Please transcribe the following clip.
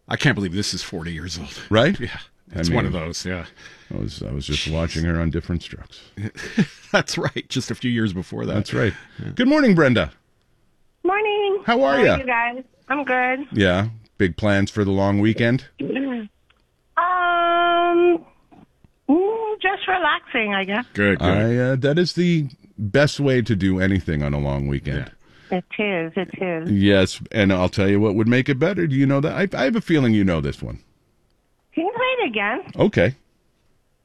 I can't believe this is 40 years old. Right? Yeah. It's one of those, yeah. I was just watching her on Different Strokes. That's right. Just a few years before that. That's right. Good morning, Brenda. Morning. How are ya? you guys? I'm good. Yeah. Big plans for the long weekend? Just relaxing, I guess. Good. That is the best way to do anything on a long weekend. It is. It is. Yes, and I'll tell you what would make it better. Do you know that? I have a feeling you know this one. Can you play it again? Okay.